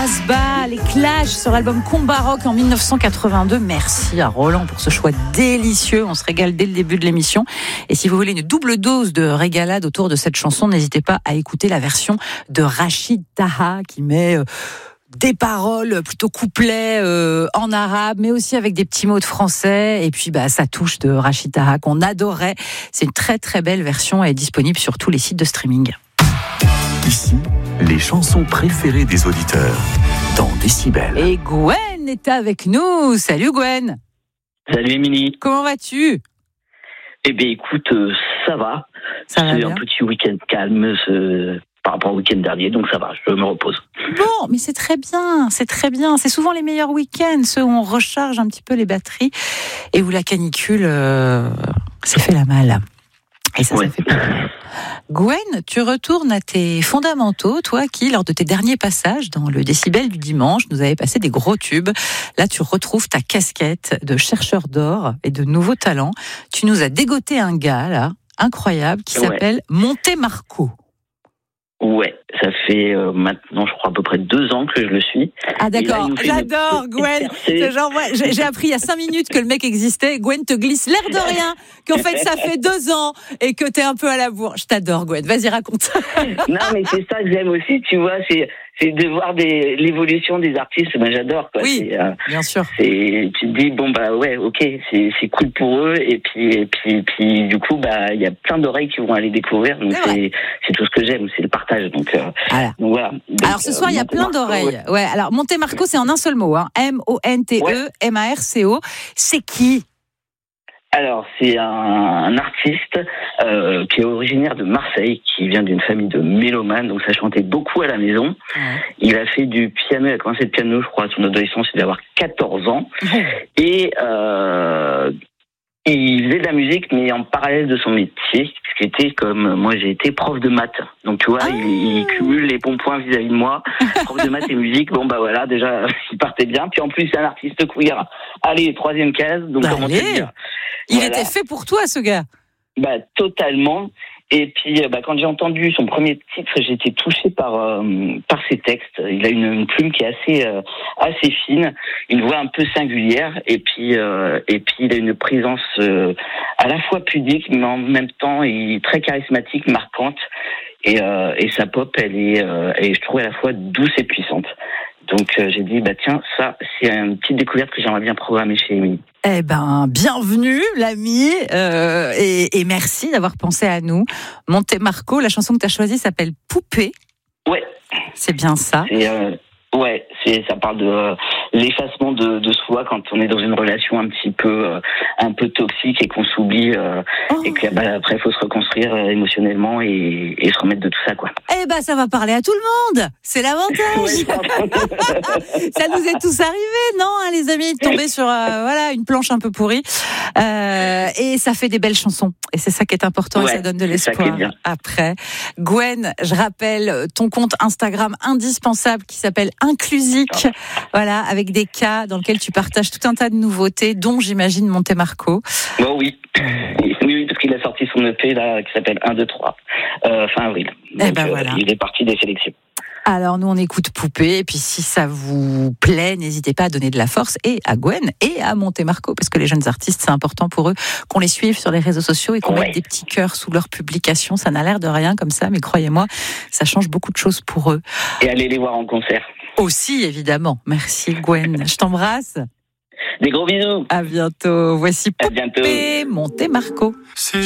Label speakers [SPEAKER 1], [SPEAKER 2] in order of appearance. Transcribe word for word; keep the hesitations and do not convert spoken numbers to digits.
[SPEAKER 1] Casbah, les Clash sur l'album Combat Rock en dix-neuf cent quatre-vingt-deux. Merci à Roland pour ce choix délicieux. On se régale dès le début de l'émission. Et si vous voulez une double dose de régalade autour de cette chanson, n'hésitez pas à écouter la version de Rachid Taha qui met euh, des paroles plutôt couplets euh, en arabe, mais aussi avec des petits mots de français. Et puis bah, ça touche de Rachid Taha qu'on adorait. C'est une très très belle version et est disponible sur tous les sites de streaming.
[SPEAKER 2] Ici, les chansons préférées des auditeurs dans Décibel.
[SPEAKER 1] Et Gwen est avec nous. Salut Gwen.
[SPEAKER 3] Salut Émilie.
[SPEAKER 1] Comment vas-tu ?
[SPEAKER 3] Eh bien écoute, euh, ça va.
[SPEAKER 1] Ça va
[SPEAKER 3] C'est
[SPEAKER 1] bien.
[SPEAKER 3] un petit week-end calme ce... par rapport au week-end dernier, donc ça va, je me repose.
[SPEAKER 1] Bon, mais c'est très bien, c'est très bien. C'est souvent les meilleurs week-ends, ceux où on recharge un petit peu les batteries et où la canicule euh, s'est fait la malle. Et ça,
[SPEAKER 3] Ouais.
[SPEAKER 1] ça fait plaisir. Gwen, tu retournes à tes fondamentaux, toi qui, lors de tes derniers passages dans le Décibel du dimanche, nous avais passé des gros tubes. Là, tu retrouves ta casquette de chercheur d'or et de nouveaux talents. Tu nous as dégoté un gars, là, incroyable, qui
[SPEAKER 3] Ouais.
[SPEAKER 1] s'appelle Monte Marco.
[SPEAKER 3] Ouais, ça fait euh, maintenant, je crois, à peu près deux ans que je le suis.
[SPEAKER 1] Ah
[SPEAKER 3] Et là,
[SPEAKER 1] d'accord,
[SPEAKER 3] il nous fait
[SPEAKER 1] j'adore
[SPEAKER 3] une-
[SPEAKER 1] Gwen.
[SPEAKER 3] C'est-
[SPEAKER 1] C'est genre, moi, j'ai, j'ai appris il y a cinq minutes que le mec existait. Gwen te glisse l'air de rien, qu'en fait ça fait deux ans et que t'es un peu à la bourre. Je t'adore Gwen, vas-y raconte.
[SPEAKER 3] Non, mais c'est ça que j'aime aussi, tu vois, c'est, c'est de voir des, l'évolution des artistes. Ben, j'adore, quoi.
[SPEAKER 1] Oui.
[SPEAKER 3] C'est, euh,
[SPEAKER 1] Bien sûr.
[SPEAKER 3] c'est, tu te dis, bon, bah ouais, ok, c'est, c'est cool pour eux. Et puis, et puis, et puis du coup, bah, il y a plein d'oreilles qui vont aller découvrir. Donc,
[SPEAKER 1] C'est
[SPEAKER 3] c'est, c'est tout ce que j'aime, c'est le partage. Donc, euh,
[SPEAKER 1] Voilà.
[SPEAKER 3] donc voilà. Donc,
[SPEAKER 1] Alors ce soir, il y a
[SPEAKER 3] Monte
[SPEAKER 1] plein
[SPEAKER 3] Marco,
[SPEAKER 1] d'oreilles.
[SPEAKER 3] ouais.
[SPEAKER 1] Ouais, alors Monte Marco, c'est en un seul mot, hein. M O N T E M A R C O. C'est qui ?
[SPEAKER 3] Alors, c'est un, un artiste euh, qui est originaire de Marseille, qui vient d'une famille de mélomanes, donc ça chantait beaucoup à la maison. Il a fait du piano, il a commencé le piano, je crois, à son adolescence, il devait avoir quatorze ans. Et euh, il faisait de la musique, mais en parallèle de son métier, ce qui était comme, moi j'ai été prof de maths. Donc tu vois,
[SPEAKER 1] Ah.
[SPEAKER 3] il, il cumule les bons points vis-à-vis de moi. Prof de maths et musique, bon bah voilà, déjà, il partait bien. Puis en plus, c'est un artiste queer. Allez, troisième case, donc
[SPEAKER 1] Bah,
[SPEAKER 3] comment te
[SPEAKER 1] allez.
[SPEAKER 3] dire ?
[SPEAKER 1] Il
[SPEAKER 3] Voilà.
[SPEAKER 1] était fait pour toi, ce gars.
[SPEAKER 3] Bah totalement. Et puis bah, quand j'ai entendu son premier titre, j'ai été touché par euh, par ses textes. Il a une, une plume qui est assez euh, assez fine, une voix un peu singulière, et puis euh, et puis il a une présence euh, à la fois pudique, mais en même temps il est très charismatique, marquante. Et euh, et sa pop, elle est euh, et je trouve à la fois douce et puissante. Donc euh, j'ai dit bah tiens, ça c'est une petite découverte que j'aimerais bien programmer chez Émilie.
[SPEAKER 1] Eh ben, bienvenue, l'ami, euh, et, et merci d'avoir pensé à nous. Monte Marco, la chanson que tu as choisie s'appelle Poupée.
[SPEAKER 3] Ouais.
[SPEAKER 1] C'est bien ça.
[SPEAKER 3] C'est euh, ouais, c'est ça parle de euh, l'effacement de, de soi quand on est dans une relation un petit peu euh, un peu toxique et qu'on s'oublie euh,
[SPEAKER 1] Oh.
[SPEAKER 3] et que bah, après il faut se reconstruire euh, émotionnellement et, et se remettre de tout ça quoi.
[SPEAKER 1] Eh ben, ça va parler à tout le monde. C'est l'avantage. Ça nous est tous arrivé, non, hein, les amis, de tomber sur euh, voilà une planche un peu pourrie. Euh, et ça fait des belles chansons. Et c'est ça qui est important,
[SPEAKER 3] Ouais,
[SPEAKER 1] et ça donne de
[SPEAKER 3] c'est ça qui est
[SPEAKER 1] l'espoir
[SPEAKER 3] bien.
[SPEAKER 1] après. Gwen, je rappelle ton compte Instagram indispensable qui s'appelle Inclusique. Voilà, avec des cas dans lesquels tu partages tout un tas de nouveautés, dont j'imagine Monte Marco.
[SPEAKER 3] Bon oui. Oui, oui, parce qu'il a sorti son E P là qui s'appelle un, deux, trois euh, fin avril.
[SPEAKER 1] Eh
[SPEAKER 3] Donc,
[SPEAKER 1] ben
[SPEAKER 3] euh,
[SPEAKER 1] voilà.
[SPEAKER 3] il est parti des sélections.
[SPEAKER 1] Alors nous on écoute Poupée, et puis si ça vous plaît, n'hésitez pas à donner de la force et à Gwen et à Monte Marco, parce que les jeunes artistes, c'est important pour eux qu'on les suive sur les réseaux sociaux et qu'on
[SPEAKER 3] Ouais.
[SPEAKER 1] mette des petits cœurs sous leurs publications. Ça n'a l'air de rien comme ça, mais croyez-moi, ça change beaucoup de choses pour eux.
[SPEAKER 3] Et allez les voir en concert.
[SPEAKER 1] Aussi évidemment. Merci Gwen, je t'embrasse.
[SPEAKER 3] Des gros bisous.
[SPEAKER 1] À bientôt. Voici
[SPEAKER 3] À bientôt.
[SPEAKER 1] Poupée, Monte Marco.
[SPEAKER 2] C'est